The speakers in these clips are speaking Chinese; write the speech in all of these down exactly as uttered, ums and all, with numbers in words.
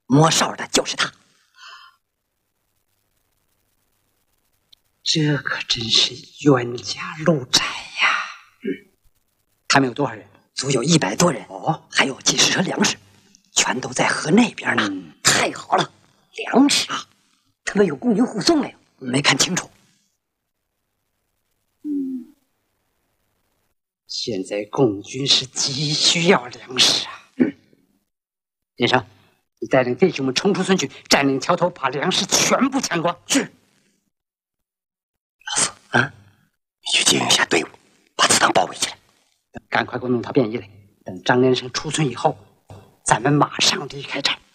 摸哨的就是他。这可真是冤家路窄呀！嗯，他们有多少人？足有一百多人哦，还有几十车粮食，全都在河那边呢。嗯、太好了，粮食啊！他们有共军护送没有？没看清楚。嗯，现在共军是急需要粮食啊。嗯，连长，你带领弟兄们冲出村去，占领桥头，把粮食全部抢光。是。 老四啊，你去接应一下队伍，把子弹包围起来。 赶快给我弄套便衣来。等张连生出村以后，咱们马上离开这儿。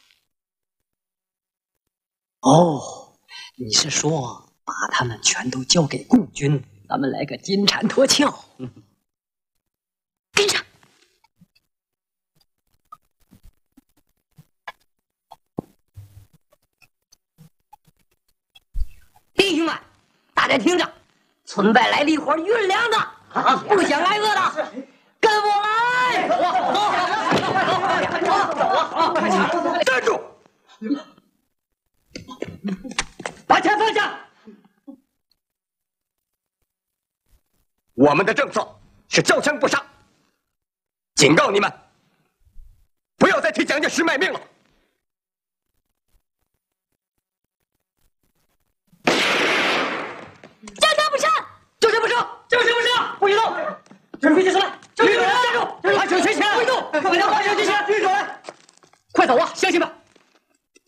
哦，你是说把他们全都交给共军，咱们来个金蝉脱壳？嗯，跟上。弟兄们，大家听着，村外来了一伙运粮的，啊，不想挨饿的，跟我来！走啊，走啊，走啊！ 站住！ 把枪放下！ 我们的政策是交枪不杀，警告你们，不要再替蒋介石卖命了。 交枪不杀，交枪不杀，交枪不杀，不许动！准备起来，站住！站住！把手举起来，不许动！把枪举起来，举手来！快走啊，乡亲们！